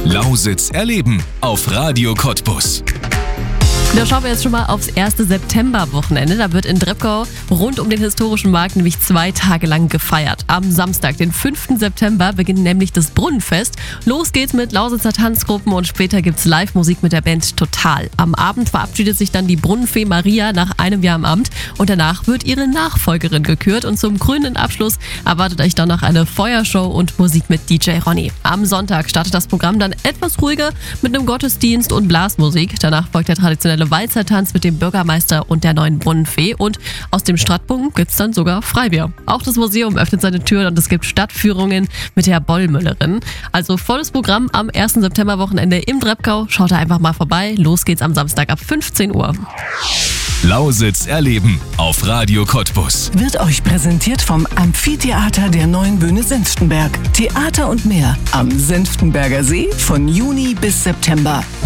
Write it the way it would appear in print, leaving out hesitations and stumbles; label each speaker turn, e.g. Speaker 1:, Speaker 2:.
Speaker 1: Lausitz erleben auf Radio Cottbus.
Speaker 2: Da schauen wir jetzt schon mal aufs erste Septemberwochenende. Da wird in Drepkau rund um den historischen Markt nämlich 2 Tage lang gefeiert. Am Samstag, den 5. September, beginnt nämlich das Brunnenfest. Los geht's mit Lausitzer Tanzgruppen und später gibt's Live-Musik mit der Band Total. Am Abend verabschiedet sich dann die Brunnenfee Maria nach einem Jahr im Amt und danach wird ihre Nachfolgerin gekürt und zum krönenden Abschluss erwartet euch dann noch eine Feuershow und Musik mit DJ Ronny. Am Sonntag startet das Programm dann etwas ruhiger mit einem Gottesdienst und Blasmusik. Danach folgt der traditionelle Walzertanz mit dem Bürgermeister und der neuen Brunnenfee und aus dem Stadtpunkt gibt's dann sogar Freibier. Auch das Museum öffnet seine Türen und es gibt Stadtführungen mit der Bollmüllerin. Also volles Programm am 1. Septemberwochenende im Drepkau. Schaut da einfach mal vorbei. Los geht's am Samstag ab 15 Uhr.
Speaker 1: Lausitz erleben auf Radio Cottbus.
Speaker 3: Wird euch präsentiert vom Amphitheater der Neuen Bühne Senftenberg. Theater und mehr am Senftenberger See von Juni bis September.